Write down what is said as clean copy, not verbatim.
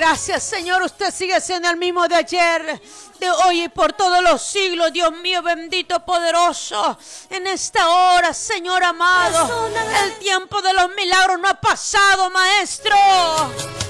gracias, Señor. Usted sigue siendo el mismo de ayer, de hoy y por todos los siglos. Dios mío, bendito, poderoso. En esta hora, Señor amado, el tiempo de los milagros no ha pasado, Maestro.